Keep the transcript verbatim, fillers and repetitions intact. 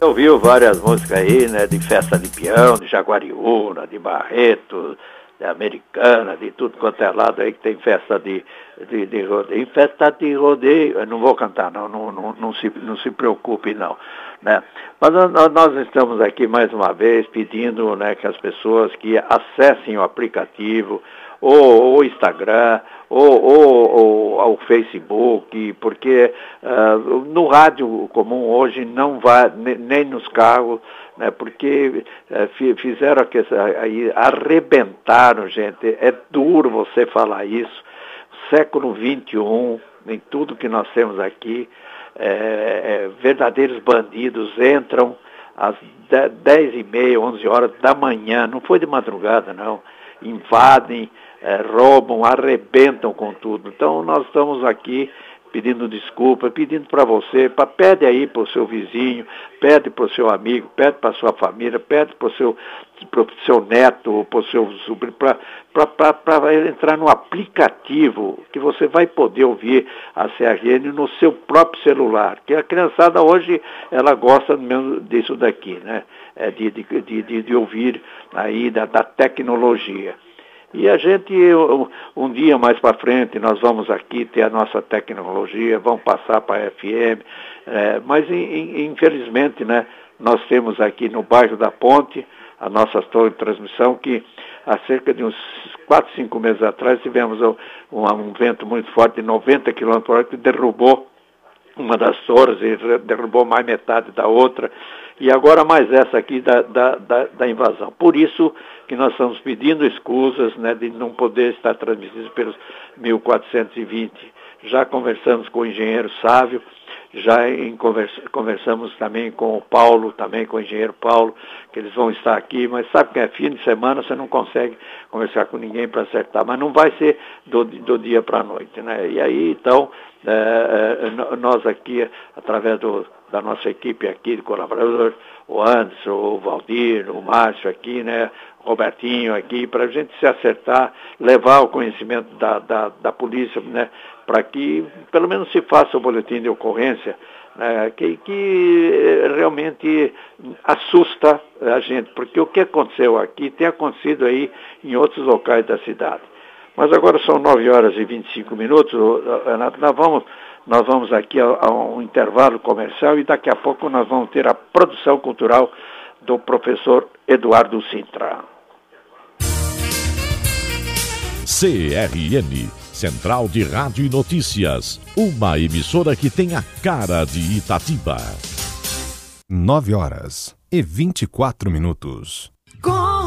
Ouviu várias músicas aí, né, de festa de peão, de Jaguariúna, de Barreto, de Americana, de tudo quanto é lado aí que tem festa de, de, de rodeio. Festa de rodeio, eu não vou cantar não, não, não, não, se, não se preocupe não, né. Mas nós, nós estamos aqui mais uma vez pedindo, né, que as pessoas que acessem o aplicativo, ou o Instagram, ou, ou, ou ao Facebook, porque uh, no rádio comum hoje não vai, nem nos carros, né, porque uh, fizeram que aí, arrebentaram, gente, é duro você falar isso, século vinte e um, em tudo que nós temos aqui, é, é, verdadeiros bandidos entram às dez e meia, onze horas da manhã, não foi de madrugada não, invadem, é, roubam, arrebentam com tudo. Então nós estamos aqui pedindo desculpa, pedindo para você, pra, pede aí para o seu vizinho, pede para o seu amigo, pede para a sua família, pede para o seu, pro seu neto, para o seu sobrinho, para entrar no aplicativo que você vai poder ouvir a C R N no seu próprio celular, que a criançada hoje, ela gosta mesmo disso daqui, né? É de, de, de, de ouvir aí da, da tecnologia. E a gente, um dia mais para frente, nós vamos aqui ter a nossa tecnologia, vamos passar para a F M, é, mas in, infelizmente, né, nós temos aqui no bairro da Ponte, a nossa torre de transmissão, que há cerca de uns quatro, cinco meses atrás tivemos um, um vento muito forte de noventa quilômetros por hora que derrubou uma das torres e derrubou mais metade da outra, e agora mais essa aqui da, da, da, da invasão. Por isso que nós estamos pedindo escusas, né, de não poder estar transmitidos pelos mil quatrocentos e vinte. Já conversamos com o engenheiro Sávio, já em conversa, conversamos também com o Paulo, também com o engenheiro Paulo, que eles vão estar aqui, mas sabe que é fim de semana, você não consegue conversar com ninguém para acertar, mas não vai ser do, do dia para a noite, né? E aí, então, é, é, nós aqui, através do, da nossa equipe aqui de colaboradores, o Anderson, o Valdir, o Márcio aqui, né, o Robertinho aqui, para a gente se acertar, levar o conhecimento da, da, da polícia, né, para que pelo menos se faça o boletim de ocorrência, né, que, que realmente assusta a gente, porque o que aconteceu aqui tem acontecido aí em outros locais da cidade. Mas agora são nove horas e vinte e cinco minutos, Renato, nós vamos, nós vamos aqui a, a um intervalo comercial e daqui a pouco nós vamos ter a produção cultural do professor Eduardo Sintra. C R N, Central de Rádio e Notícias, uma emissora que tem a cara de Itatiba. nove horas e vinte e quatro minutos.